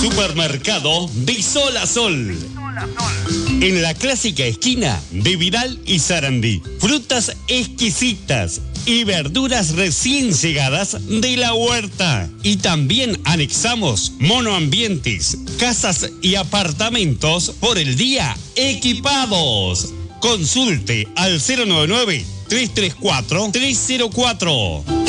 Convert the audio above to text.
Supermercado de Sol a Sol. En la clásica esquina de Vidal y Sarandí. Frutas exquisitas y verduras recién llegadas de la huerta. Y también anexamos monoambientes, casas y apartamentos por el día equipados. Consulte al 099-334-304.